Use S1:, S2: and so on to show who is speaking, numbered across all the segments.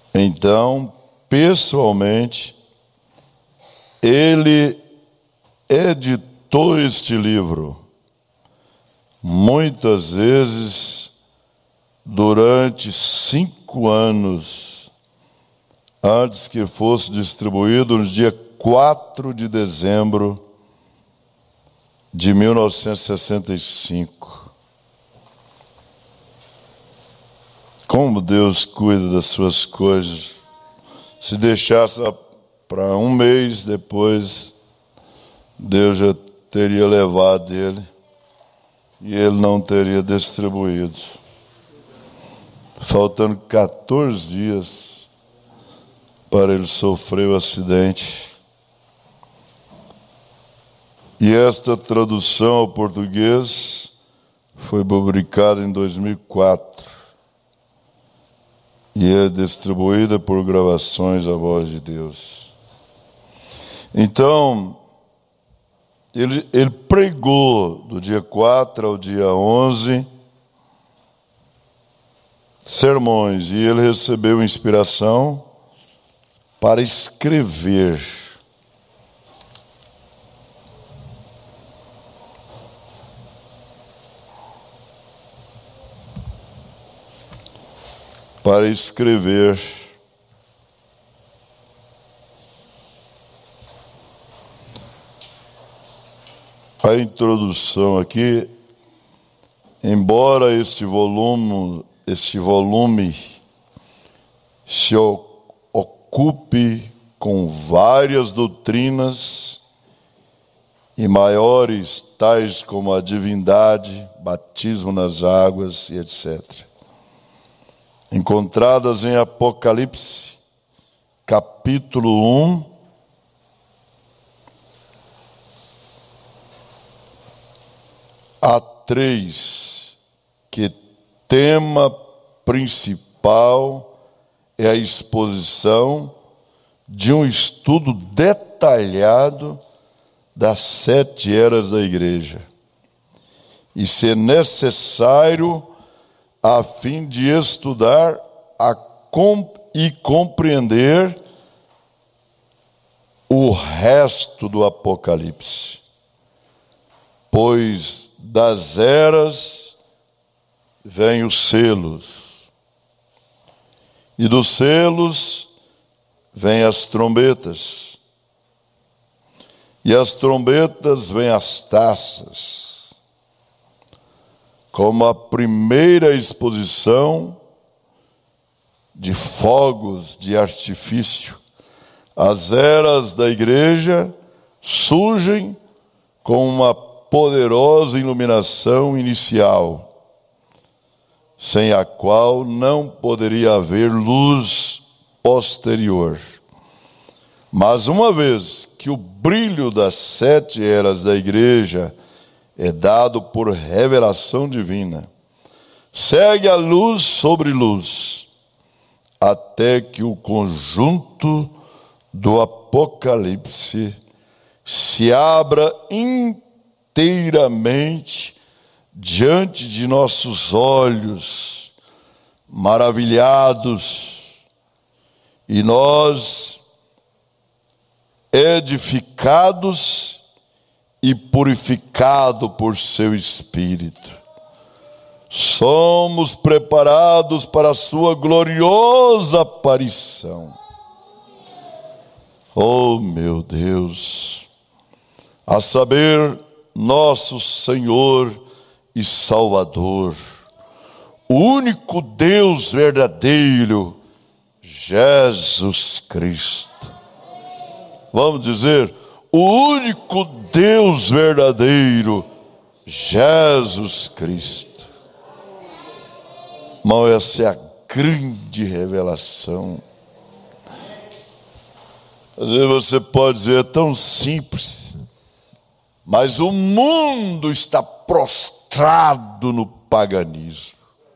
S1: Então, pessoalmente, ele editou este livro, muitas vezes durante 5 anos, antes que fosse distribuído no dia 4 de dezembro de 1965. Como Deus cuida das suas coisas. Se deixasse para um mês depois, Deus já teria levado ele e ele não teria distribuído. Faltando 14 dias para ele sofrer o acidente. E esta tradução ao português foi publicada em 2004 e é distribuída por Gravações A Voz de Deus. Então, ele pregou do dia 4 ao dia 11 sermões, e ele recebeu inspiração para escrever. A introdução aqui, embora este volume se ocupe com várias doutrinas e maiores, tais como a divindade, batismo nas águas e etc., encontradas em Apocalipse, capítulo 1, há 3, que tema principal é a exposição de um estudo detalhado das 7 eras da igreja. E se necessário, a fim de estudar e compreender o resto do Apocalipse. Pois das eras vêm os selos, e dos selos vêm as trombetas, e as trombetas vêm as taças, como a primeira exposição de fogos de artifício. As eras da igreja surgem com uma poderosa iluminação inicial, sem a qual não poderia haver luz posterior. Mas uma vez que o brilho das 7 eras da igreja é dado por revelação divina, segue a luz sobre luz, até que o conjunto do Apocalipse se abra inteiramente diante de nossos olhos, maravilhados, e nós, edificados e purificados por seu Espírito, somos preparados para a sua gloriosa aparição. Oh, meu Deus! A saber, nosso Senhor e Salvador, o único Deus verdadeiro, Jesus Cristo. Vamos dizer, o único Deus verdadeiro, Jesus Cristo. Irmão, essa é a grande revelação. Às vezes você pode dizer, é tão simples, mas o mundo está prostrado no paganismo,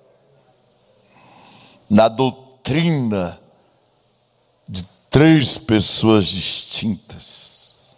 S1: na doutrina de 3 pessoas distintas,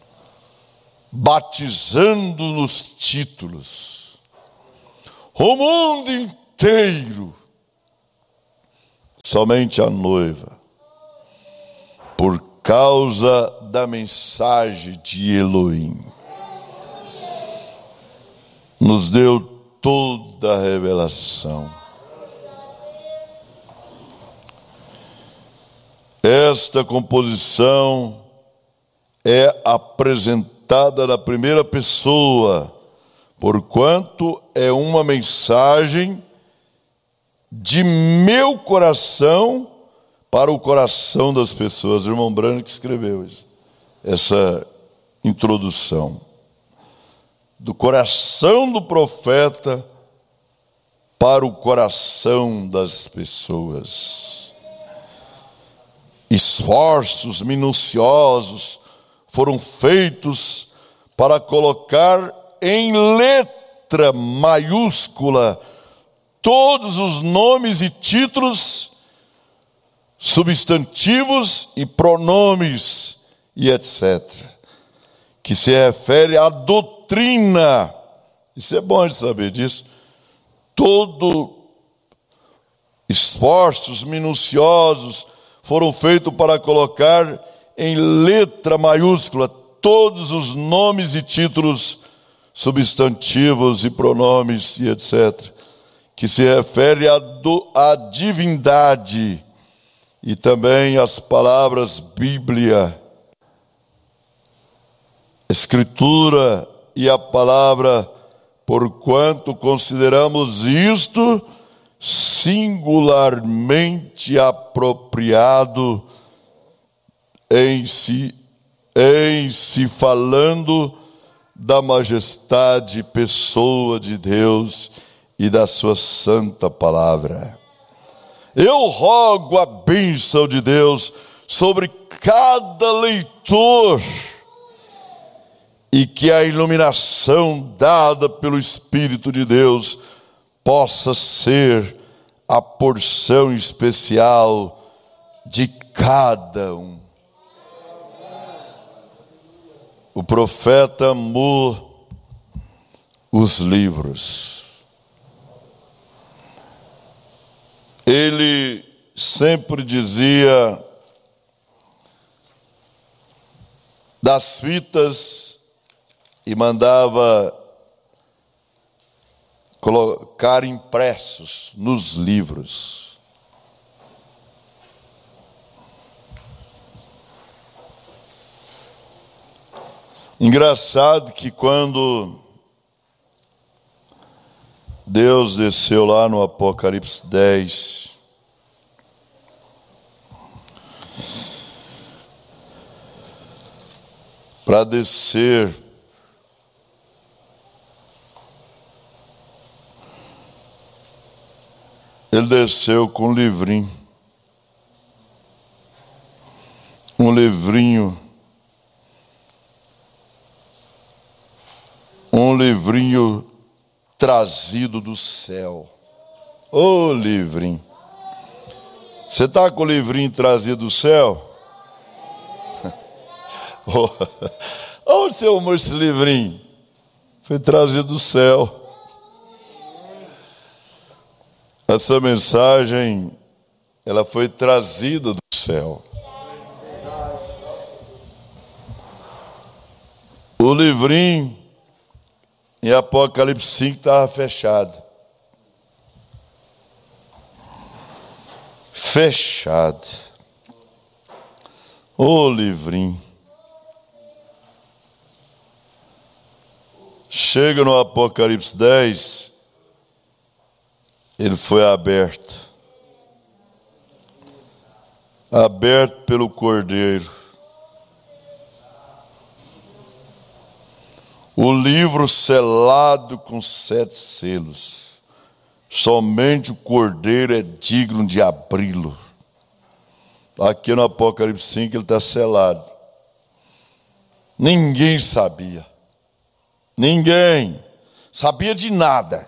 S1: batizando nos títulos. O mundo inteiro somente a noiva, por causa da mensagem de Elohim, nos deu toda a revelação. Esta composição é apresentada na primeira pessoa, porquanto é uma mensagem de meu coração para o coração das pessoas. O irmão Branco escreveu isso, essa introdução. Do coração do profeta para o coração das pessoas. Esforços minuciosos foram feitos para colocar em letra maiúscula todos os nomes e títulos, substantivos e pronomes e etc., que se refere à doutrina. Isso é bom de saber disso. Esforços minuciosos foram feitos para colocar em letra maiúscula todos os nomes e títulos, substantivos e pronomes e etc., que se refere à divindade, e também as palavras Bíblia, Escritura e a palavra, porquanto consideramos isto singularmente apropriado em si falando da majestade e pessoa de Deus e da sua santa palavra. Eu rogo a bênção de Deus sobre cada leitor, e que a iluminação dada pelo Espírito de Deus possa ser a porção especial de cada um. O profeta amou os livros. Ele sempre dizia das fitas e mandava colocar impressos nos livros. Engraçado que quando Deus desceu lá no Apocalipse 10, para descer ele desceu com um livrinho. Um livrinho trazido do céu. Ô livrinho. Você está com o livrinho trazido do céu? Onde você arrumou esse livrinho? Foi trazido do céu. Essa mensagem, ela foi trazida do céu. O livrinho em Apocalipse 5 estava fechado. Fechado. Ô livrinho. Chega no Apocalipse 10, ele foi aberto. Aberto pelo Cordeiro. O livro selado com 7 selos. Somente o Cordeiro é digno de abri-lo. Aqui no Apocalipse 5 ele está selado. Ninguém sabia. Ninguém sabia de nada.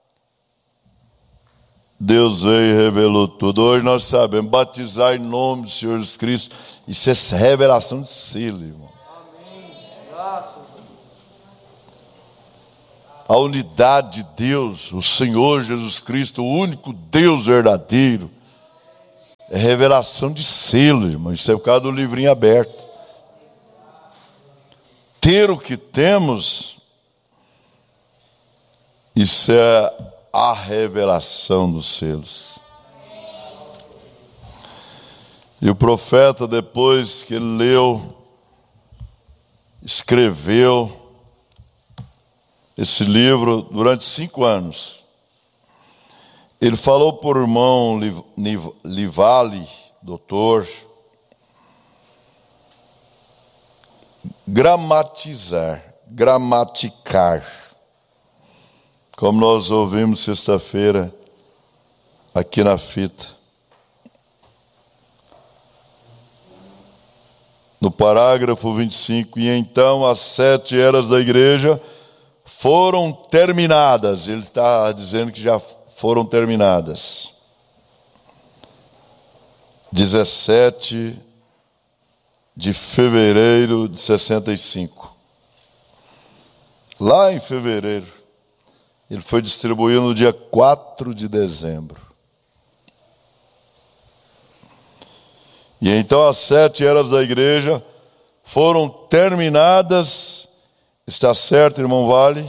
S1: Deus veio e revelou tudo. Hoje nós sabemos batizar em nome do Senhor Jesus Cristo. Isso é revelação de selo, irmão.
S2: Amém. Graças.
S1: A unidade de Deus, o Senhor Jesus Cristo, o único Deus verdadeiro. É revelação de selo, irmão. Isso é por causa do livrinho aberto. Ter o que temos, isso é a revelação dos selos. E o profeta, depois que ele leu, escreveu esse livro durante 5 anos. Ele falou por irmão Livale, doutor, gramaticar, como nós ouvimos sexta-feira aqui na fita. No parágrafo 25, e então as 7 eras da igreja foram terminadas. Ele está dizendo que já foram terminadas. 17 de fevereiro de 65. Lá em fevereiro, ele foi distribuído no dia 4 de dezembro. E então as 7 eras da igreja foram terminadas. Está certo, irmão Vale?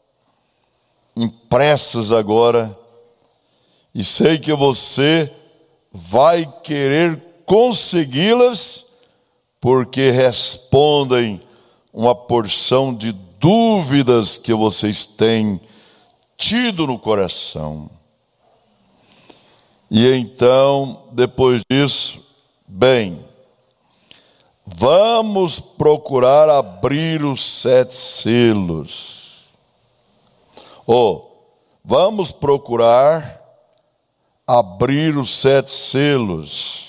S1: Impressas agora. E sei que você vai querer consegui-las, porque respondem uma porção de dúvidas que vocês têm tido no coração. E então, depois disso, bem, vamos procurar abrir os 7 selos. Vamos procurar abrir os 7 selos.